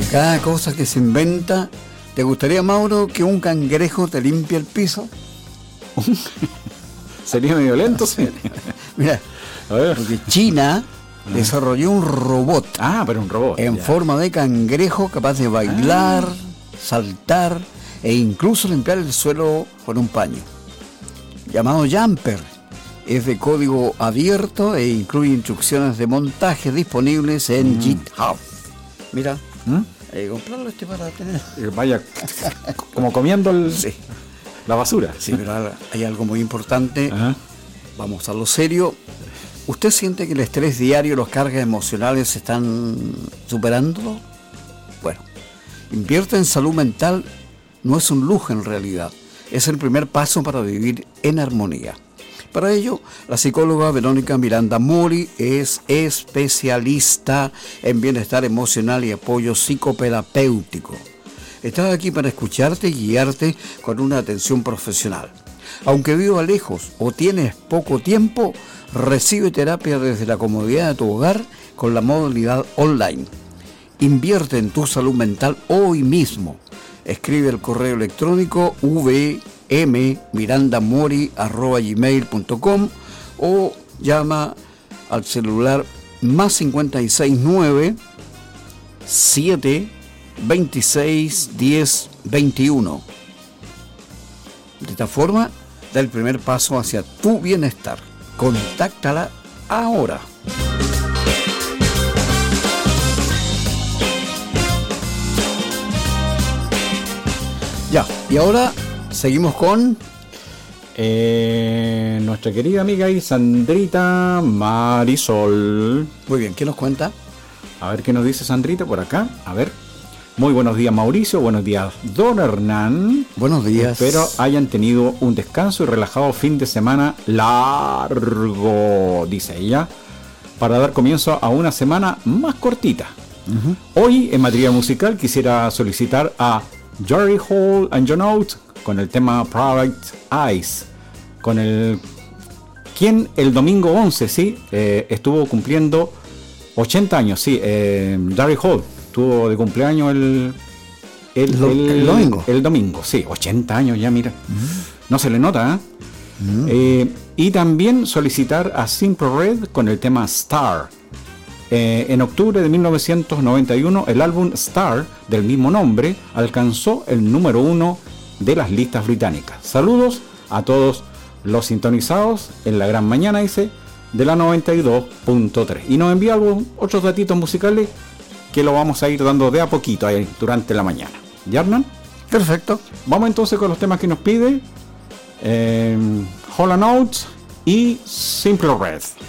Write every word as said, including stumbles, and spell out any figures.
Cada cosa que se inventa. ¿Te gustaría, Mauro, que un cangrejo te limpie el piso? Sería medio lento, sí. Mira, a ver. Porque China ah. desarrolló un robot. Ah, pero un robot. En ya. forma de cangrejo, capaz de bailar, ah. saltar e incluso limpiar el suelo con un paño. Llamado Jumper. Es de código abierto e incluye instrucciones de montaje disponibles en mm. GitHub. Mira. ¿Mm? Eh, comprarlo este para tener. Eh, vaya, como comiendo el, sí. la basura. Sí, pero hay algo muy importante. Ajá. Vamos a lo serio. ¿Usted siente que el estrés diario y las cargas emocionales están superándolo? Bueno, invierte en salud mental. No es un lujo en realidad. Es el primer paso para vivir en armonía. Para ello, la psicóloga Verónica Miranda Mori es especialista en bienestar emocional y apoyo psicoterapéutico. Está aquí para escucharte y guiarte con una atención profesional. Aunque viva lejos o tienes poco tiempo, recibe terapia desde la comodidad de tu hogar con la modalidad online. Invierte en tu salud mental hoy mismo. Escribe el correo electrónico v m mirandamori arroba gmail punto com o llama al celular más cincuenta y seis nueve siete veintiséis diez veintiuno. De esta forma, da el primer paso hacia tu bienestar. Contáctala ahora. Ya, y ahora seguimos con eh, nuestra querida amiga y Sandrita Marisol. Muy bien, ¿qué nos cuenta? A ver qué nos dice Sandrita por acá. A ver. Muy buenos días, Mauricio. Buenos días, don Hernán. Buenos días. Espero hayan tenido un descanso y relajado fin de semana largo, dice ella, para dar comienzo a una semana más cortita. Uh-huh. Hoy, en materia musical, quisiera solicitar a Jerry Hall and John Oates con el tema Private Eyes, con el quien el domingo once, sí, eh, estuvo cumpliendo ochenta años, sí, eh, Jerry Hall estuvo de cumpleaños el el, el, el, el domingo, el domingo, sí, ochenta años ya, mira, mm. no se le nota, ¿eh? Mm. Eh, y también solicitar a Simple Red con el tema Star. Eh, en octubre de mil novecientos noventa y uno, el álbum Star, del mismo nombre, alcanzó el número uno de las listas británicas. Saludos a todos los sintonizados en la gran mañana, dice, de la noventa y dos punto tres. Y nos envía algo, otros datitos musicales que lo vamos a ir dando de a poquito ahí durante la mañana. ¿Ya, Hernán? Perfecto. Vamos entonces con los temas que nos pide eh, Hall and Oates y Simple Red.